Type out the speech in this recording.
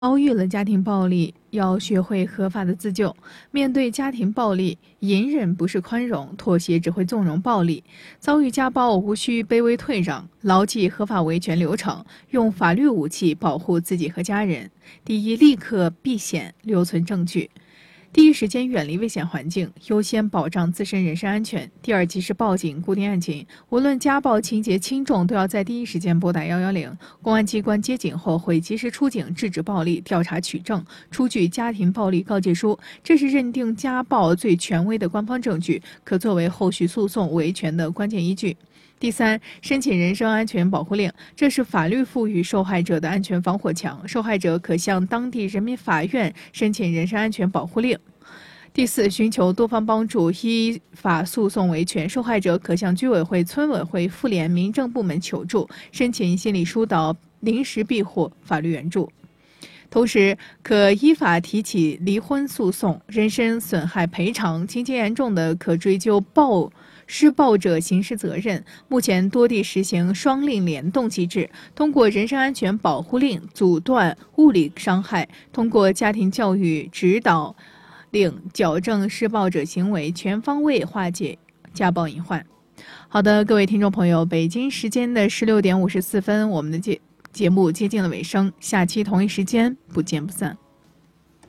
遭遇了家庭暴力，要学会合法的自救。面对家庭暴力，隐忍不是宽容，妥协只会纵容暴力。遭遇家暴，无需卑微退让，牢记合法维权流程，用法律武器保护自己和家人。第一，立刻避险，留存证据。第一时间远离危险环境，优先保障自身人身安全。第二，及时报警，固定案情。无论家暴情节轻重，都要在第一时间拨打110。公安机关接警后会及时出警，制止暴力，调查取证，出具家庭暴力告诫书。这是认定家暴最权威的官方证据，可作为后续诉讼维权的关键依据。第三，申请人身安全保护令，这是法律赋予受害者的安全防火墙，受害者可向当地人民法院申请人身安全保护令。第四，寻求多方帮助，依法诉讼维权，受害者可向居委会、村委会、妇联、民政部门求助，申请心理疏导、临时庇护、法律援助。同时，可依法提起离婚诉讼、人身损害赔偿，情节严重的可追究施暴者刑事责任。目前多地实行双令联动机制，通过人身安全保护令阻断物理伤害，通过家庭教育指导令矫正施暴者行为，全方位化解家暴隐患。好的，各位听众朋友，北京时间的16点54分，我们的节目接近了尾声，下期同一时间不见不散。